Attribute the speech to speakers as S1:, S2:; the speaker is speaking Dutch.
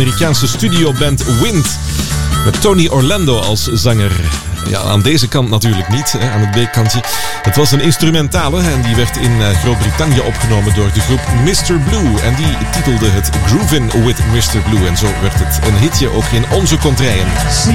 S1: Amerikaanse studioband Wind. Met Tony Orlando als zanger. Ja, aan deze kant natuurlijk niet, hè, aan het B-kantje. Het was een instrumentale en die werd in Groot-Brittannië opgenomen door de groep Mr. Blue. En die titelde het Groovin' with Mr. Blue. En zo werd het een hitje ook in onze kontrijen.